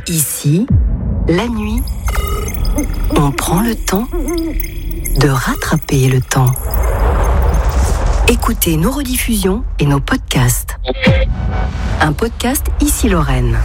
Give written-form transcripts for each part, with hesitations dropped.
Ici, la nuit, on prend le temps de rattraper le temps. Écoutez nos rediffusions et nos podcasts. Un podcast Ici Lorraine.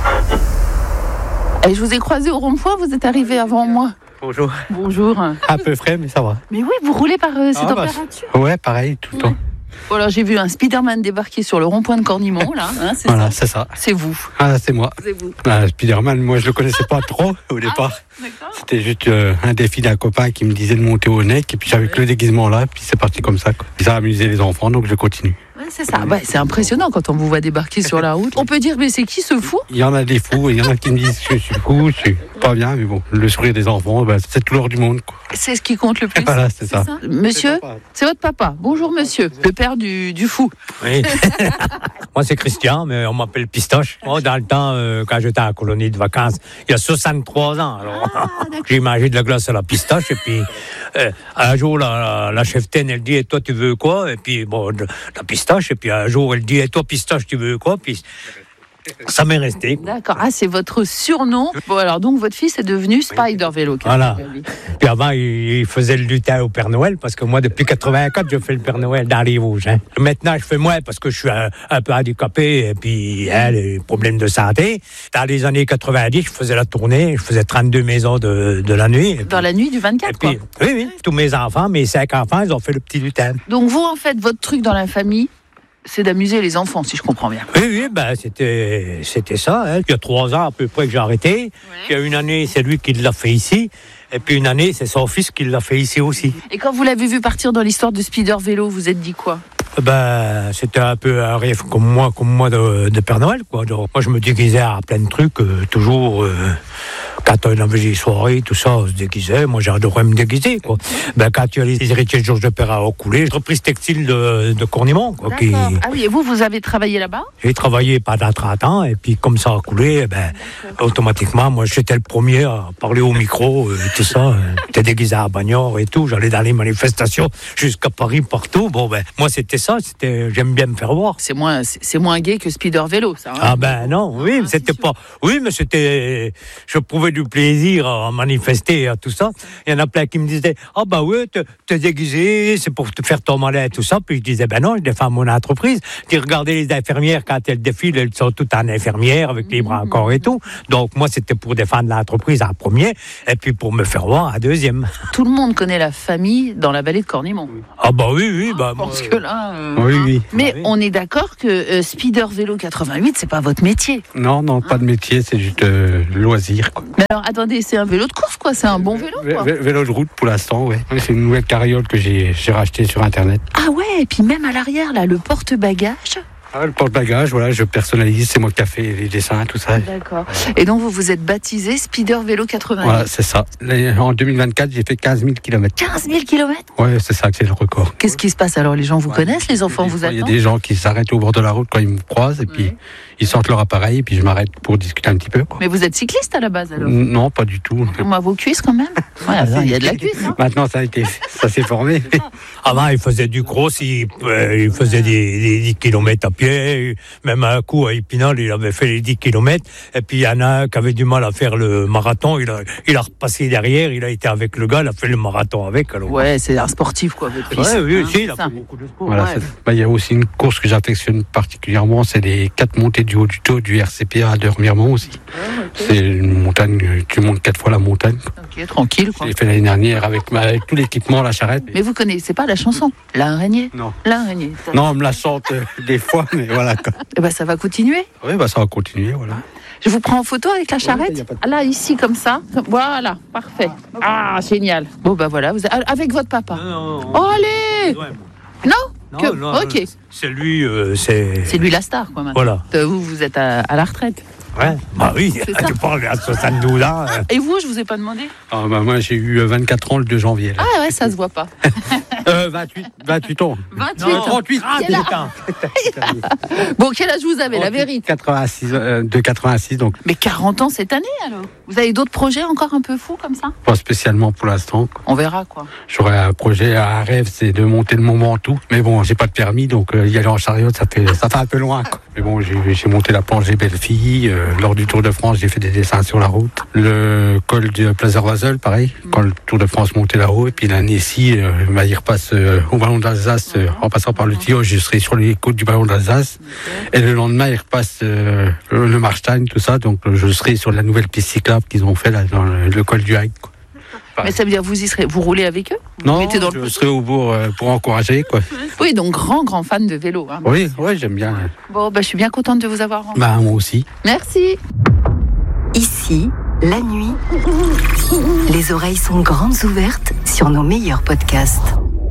Et je vous ai croisé au rond-point, vous êtes arrivé avant moi. Bonjour. Bonjour. Un peu frais, mais ça va. Mais oui, vous roulez par ces températures. Ouais, pareil, tout le temps. Voilà, j'ai vu un Spider-Man débarquer sur le rond-point de Cornimont, là. Hein, c'est voilà, ça. c'est ça. C'est vous. Ah, c'est moi. C'est vous. Spider-Man, moi, je le connaissais pas trop au départ. D'accord. C'était juste un défi d'un copain qui me disait de monter au nec, et puis j'avais que le déguisement là, puis c'est parti comme ça, quoi. Puis ça a amusé les enfants, donc je continue. Ouais, c'est ça. Ouais, c'est impressionnant quand on vous voit débarquer sur la route. On peut dire, mais c'est qui ce fou ? Il y en a des fous, il y en a qui me disent que je suis fou, je suis pas bien, mais bon, le sourire des enfants, c'est tout l'or du monde, quoi. C'est ce qui compte le plus. Voilà, c'est ça. Monsieur, c'est votre papa. Bonjour monsieur, le père du fou. Oui. Moi, c'est Christian, mais on m'appelle Pistache. Moi, dans le temps, quand j'étais à la colonie de vacances, il y a 63 ans. Alors, j'ai mangé de la glace à la pistache. Et puis, un jour, la cheftaine, elle dit, et toi, tu veux quoi? Et puis, bon, la pistache. Et puis, un jour, elle dit, et toi, pistache, tu veux quoi? Puis, ça m'est resté. D'accord. Ah, c'est votre surnom. Bon, alors, donc, votre fils est devenu Spider Vélo. Voilà. Puis avant, il faisait le lutin au Père Noël, parce que moi, depuis 84, je fais le Père Noël dans les Vosges. Hein. Maintenant, je fais moins parce que je suis un peu handicapé, et puis les problèmes de santé. Dans les années 90, je faisais la tournée, je faisais 32 maisons de la nuit. Dans la nuit du 24, puis, quoi. Oui. Tous mes enfants, mes 5 enfants, ils ont fait le petit lutin. Donc, vous, en fait, votre truc dans la famille, c'est d'amuser les enfants, si je comprends bien. Oui, c'était ça. Hein. Il y a 3 ans à peu près que j'ai arrêté. Ouais. Il y a une année, c'est lui qui l'a fait ici. Et puis une année, c'est son fils qui l'a fait ici aussi. Et quand vous l'avez vu partir dans l'histoire de Spider Vélo, vous êtes dit quoi ? C'était un peu un rêve comme moi de Père Noël, quoi. Donc, moi, je me déguisais à plein de trucs, toujours. Quand on avait des soirées, tout ça, on se déguisait. Moi, j'adorais me déguiser, quoi. Quand il y a les héritiers de Georges de Perra au coulé, l'entreprise textile de Cornimont, quoi. Ah oui, et vous avez travaillé là-bas ? J'ai travaillé pendant 30 ans, et puis comme ça a coulé, automatiquement, moi, j'étais le premier à parler au micro, tout ça. J'étais déguisé à Bagnères et tout. J'allais dans les manifestations jusqu'à Paris, partout. Bon, moi, c'était ça. J'aime bien me faire voir. C'est moins gai que Spider Vélo, ça. Hein, non, oui, mais c'était pas. Oui, mais c'était. Je prouvais du plaisir à manifester, à tout ça. Il y en a plein qui me disaient, oui, t'es déguisé, c'est pour te faire ton malin, tout ça. Puis je disais, non, je défends mon entreprise. Puis regardez les infirmières, quand elles défilent, elles sont toutes en infirmière, avec les bras encore et tout. Donc, moi, c'était pour défendre l'entreprise en premier, et puis pour me faire voir en deuxième. Tout le monde connaît la famille dans la vallée de Cornimont. Oui. Je pense que là. Oui. Mais on est d'accord que Spider Vélo 88, c'est pas votre métier. Non, pas de métier, c'est juste loisir, quoi. Mais alors, attendez, c'est un vélo de course, quoi. C'est un bon vélo, quoi. Vélo de route pour l'instant, ouais. C'est une nouvelle carriole que j'ai racheté sur Internet. Ah ouais, et puis même à l'arrière, là, le porte-bagages. Le porte-bagages, voilà, je personnalise, c'est moi qui ai fait les dessins, tout ça. D'accord. Et donc, vous vous êtes baptisé Spider Vélo 88. Voilà, c'est ça. En 2024, j'ai fait 15 000 km. 15 000 km ? Ouais, c'est ça que c'est le record. Qu'est-ce qui se passe alors ? Les gens vous connaissent, les enfants vous attendent ? Il y a des gens qui s'arrêtent au bord de la route quand ils me croisent, et puis ils sortent leur appareil, et puis je m'arrête pour discuter un petit peu, quoi. Mais vous êtes cycliste à la base, alors ? Non, pas du tout. Moi, vos cuisses, quand même ? Ouais, il y a de la cuisse, hein. Maintenant, ça s'est formé. Avant, il faisait du cross, il faisait des 10 km à pied. Même un coup à Épinal, il avait fait les 10 km. Et puis il y en a un qui avait du mal à faire le marathon. Il a repassé derrière, il a été avec le gars, il a fait le marathon avec. Alors. Ouais, c'est un sportif, quoi, votre fils. Oui, il a fait beaucoup de sport. Voilà, il y a aussi une course que j'affectionne particulièrement, c'est les 4 montées du haut du taux du RCP à Deurmiremont aussi. C'est une montagne, tu montes 4 fois la montagne. Ok, tranquille, quoi. J'ai fait l'année dernière avec tout l'équipement, la charrette. Mais vous connaissez pas la chanson l'araignée ? Non. L'araignée. Non, on me la chante des fois, mais voilà, quoi. Ça va continuer ? Oui, ça va continuer, voilà. Je vous prends en photo avec la charrette ? Là, ici, comme ça. Voilà, parfait. Ah, génial. Bon, voilà, avec votre papa. Non. Oh, allez ! Non, ok. C'est lui, C'est lui la star, quoi, maintenant. Voilà. Vous êtes à la retraite. Ouais. Oui, tu parles à 72 ans. Et vous, je vous ai pas demandé ? Moi, j'ai eu 24 ans le 2 janvier. Là. Ah ouais, ça se voit pas. 28 ans. 28 Non, ans. 38. Quel âge Bon, quel âge vous avez, la vérité? 86, de 86, donc Mais 40 ans cette année, alors. Vous avez d'autres projets encore un peu fous comme ça? pas spécialement pour l'instant, quoi. On verra, quoi. J'aurais un projet, un rêve, c'est de monter le Mont Ventoux. Mais bon, j'ai pas de permis, donc y aller en chariot, ça fait un peu loin, quoi. Mais bon, j'ai monté la planche des Belles-Filles. Lors du Tour de France, j'ai fait des dessins sur la route. Le col de Plazerwazel, pareil. Quand le Tour de France montait là-haut. Et puis l'année-ci, il repasse au Ballon d'Alsace, en passant par le Tillot, je serai sur les côtes du Ballon d'Alsace. Et le lendemain, il repasse le Marstein, tout ça. Donc je serai sur la nouvelle piste cyclable qu'ils ont fait là, dans le col du Hague, quoi. Mais ça veut dire vous y serez, vous roulez avec eux? Vous Non, mettez dans je serai au bourg pour encourager, quoi. Oui, donc grand fan de vélo. Hein. Oui, j'aime bien. Bon, je suis bien contente de vous avoir rencontré. Moi aussi. Merci. Ici, la nuit, les oreilles sont grandes ouvertes sur nos meilleurs podcasts.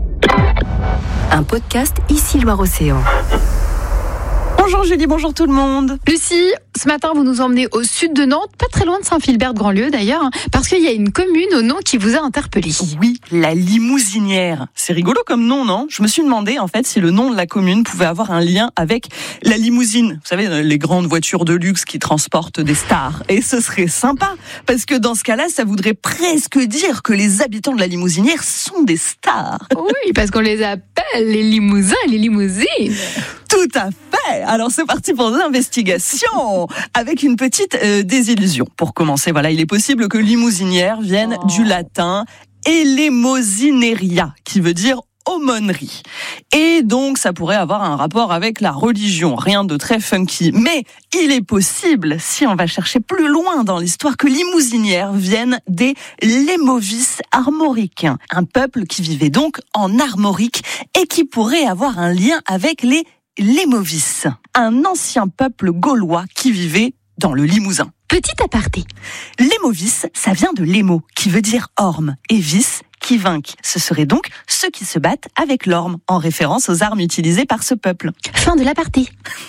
Un podcast Ici Loire-Océan. Bonjour Julie, bonjour tout le monde. Lucie, ce matin, vous nous emmenez au sud de Nantes, pas très loin de Saint-Philbert-de-Grandlieu d'ailleurs, parce qu'il y a une commune au nom qui vous a interpellé. Oui, la Limousinière. C'est rigolo comme nom, non? Je me suis demandé en fait si le nom de la commune pouvait avoir un lien avec la limousine. Vous savez, les grandes voitures de luxe qui transportent des stars. Et ce serait sympa, parce que dans ce cas-là, ça voudrait presque dire que les habitants de la Limousinière sont des stars. Oui, parce qu'on les appelle les limousins et les limousines. Tout à fait. Alors c'est parti pour l'investigation avec une petite désillusion. Pour commencer, voilà, il est possible que limousinière vienne du latin elemosineria, qui veut dire aumônerie. Et donc, ça pourrait avoir un rapport avec la religion. Rien de très funky. Mais il est possible, si on va chercher plus loin dans l'histoire, que limousinières viennent des Lémovis armoricains. Un peuple qui vivait donc en Armorique et qui pourrait avoir un lien avec les Lémovis. Un ancien peuple gaulois qui vivait dans le Limousin. Petit aparté. Lémovis, ça vient de lémo, qui veut dire orme, et vis, qui vainquent. Ce seraient donc ceux qui se battent avec l'orme, en référence aux armes utilisées par ce peuple. Fin de l'aparté.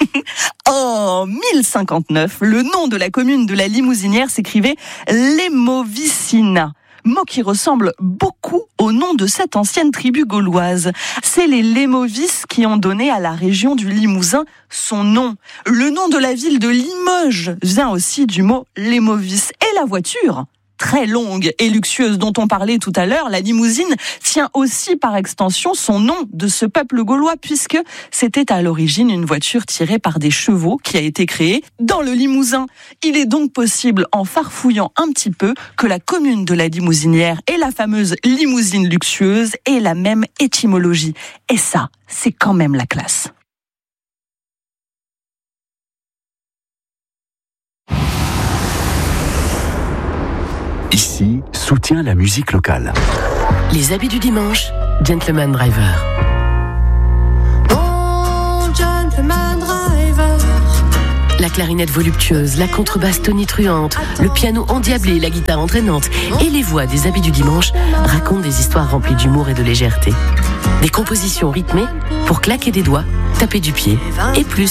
En 1059, le nom de la commune de la Limousinière s'écrivait Lémovicina. Mot qui ressemble beaucoup au nom de cette ancienne tribu gauloise. C'est les Lémovis qui ont donné à la région du Limousin son nom. Le nom de la ville de Limoges vient aussi du mot Lémovis. Et la voiture, très longue et luxueuse dont on parlait tout à l'heure, la limousine, tient aussi par extension son nom de ce peuple gaulois, puisque c'était à l'origine une voiture tirée par des chevaux qui a été créée dans le Limousin. Il est donc possible, en farfouillant un petit peu, que la commune de la Limousinière et la fameuse limousine luxueuse aient la même étymologie. Et ça, c'est quand même la classe. Ici, soutient la musique locale. Les habits du dimanche, Gentleman Driver. Oh, Gentleman Driver. La clarinette voluptueuse, la contrebasse tonitruante, le piano endiablé, la guitare entraînante et les voix des habits du dimanche racontent des histoires remplies d'humour et de légèreté. Des compositions rythmées pour claquer des doigts, taper du pied et plus.